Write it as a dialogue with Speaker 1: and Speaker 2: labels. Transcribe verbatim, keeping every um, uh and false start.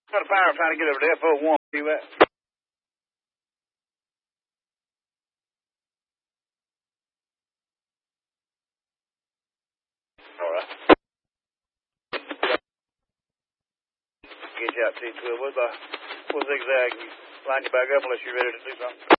Speaker 1: Got a fire trying to get over to F O one. See that? All right. Get you out T twelve. What's the, what's zigzag? You line you back up unless you're ready to do something.